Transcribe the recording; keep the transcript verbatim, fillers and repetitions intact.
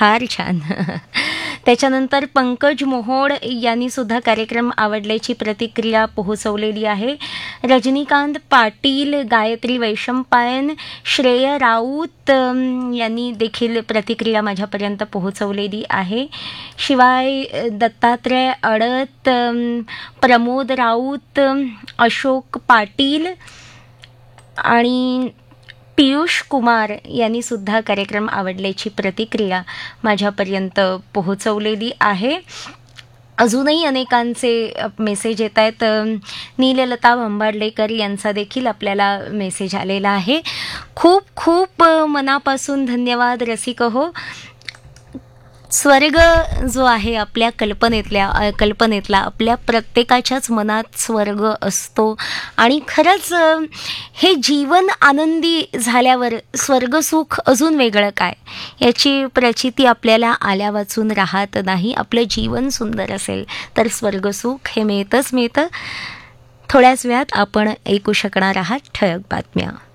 फार छान. त्याच्यानंतर पंकज मोहोड यांनी सुद्धा कार्यक्रम आवडल्याची प्रतिक्रिया पोहोचवलेली आहे. रजनीकांत पाटील, गायत्री वैशंपायन, श्रेय राऊत अम, यांनी देखील प्रतिक्रिया माझ्यापर्यंत पोहोचवलेली आहे. शिवाय दत्तात्रय अडत, अम, प्रमोद राऊत, अम, अशोक पाटील आणि पियुष कुमार यांनी सुद्धा कार्यक्रम आवडल्याची प्रतिक्रिया माझ्यापर्यंत पोहोचवलेली आहे. अजूनही अनेकांचे मेसेज येत आहेत. नीललता भंबाडलेकर यांचा देखील आपल्याला मेसेज आलेला आहे. खूप खूप मनापासून धन्यवाद रसिक हो. स्वर्ग जो आहे आपल्या कल्पनेतल्या कल्पनेतला आपल्या प्रत्येकाच्याच मनात स्वर्ग असतो आणि खरंच हे जीवन आनंदी झाल्यावर स्वर्गसुख अजून वेगळं काय याची प्रचिती आपल्याला आल्या वाचून राहत नाही. आपलं जीवन सुंदर असेल तर स्वर्गसुख हे मिळतंच मिळतं. थोड्याच वेळात आपण ऐकू शकणार आहात ठळक बातम्या.